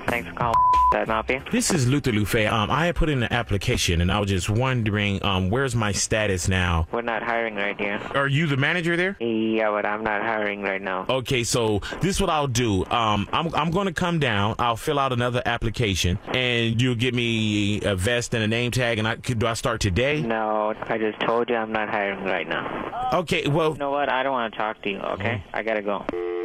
Thanks for calling. That help you? This is Luther Lufe. I had put in an application, and I was just wondering, where's my status now? We're not hiring right here. Are you the manager there? Yeah, but I'm not hiring right now. Okay, so this is what I'll do. I'm going to come down. I'll fill out another application, and you'll give me a vest and a name tag. And do I start today? No, I just told you I'm not hiring right now. Okay, well. You know what? I don't want to talk to you, okay? I gotta go.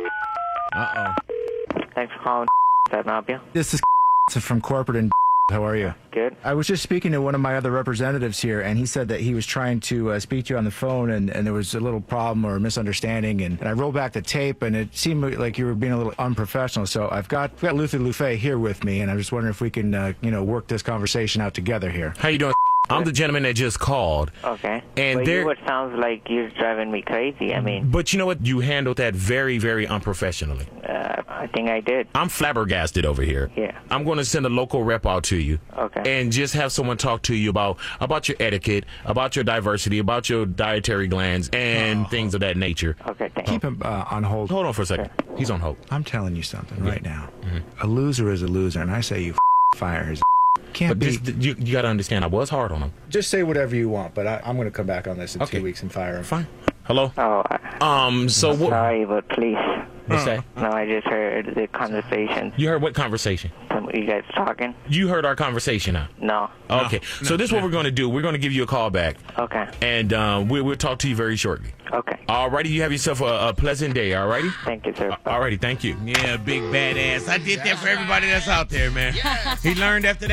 Thanks for calling. That help you? This is from corporate and how are you? Good. I was just speaking to one of my other representatives here, and he said that he was trying to speak to you on the phone, and there was a little problem or misunderstanding, and I rolled back the tape, and it seemed like you were being a little unprofessional. So I've got Luther Lufe here with me, and I was wondering if we can, work this conversation out together here. How you doing? I'm the gentleman that just called. Okay. And but it sounds like you're driving me crazy. I mean. But you know what? You handled that very, very unprofessionally. I think I did. I'm flabbergasted over here. Yeah. I'm going to send a local rep out to you. Okay. And just have someone talk to you about your etiquette, about your diversity, about your dietary glands, and things of that nature. Okay, thank you. Keep him on hold. Hold on for a second. Sure. He's on hold. I'm telling you something right now. A loser is a loser, and I say you fire his. Can't But you got to understand, I was hard on him. Just say whatever you want, but I'm going to come back on this in 2 weeks and fire him. Fine. Hello? Oh, So what? sorry, but please. What's that? No, I just heard the conversation. You heard what conversation? You guys talking? You heard our conversation now? No. Okay. So this is what we're going to do. We're going to give you a call back. Okay. And we'll talk to you very shortly. Okay. All righty. You have yourself a pleasant day. All righty? Thank you, sir. All righty. Thank you. Yeah, big badass. I did that for everybody that's out there, man. He learned after that.